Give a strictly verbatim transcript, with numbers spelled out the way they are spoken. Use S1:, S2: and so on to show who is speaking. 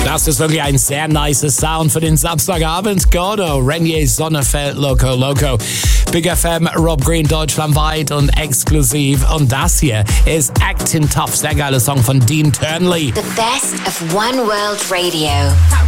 S1: Das ist wirklich ein sehr nicer Sound für den Samstagabend. Gordo, Renier Sonnefeld, Loco Loco. Big F M, Rob Green, deutschlandweit und exklusiv. Und das hier ist Actin' Tough, sehr geiler Song von Dean Turnley.
S2: The best of One World Radio.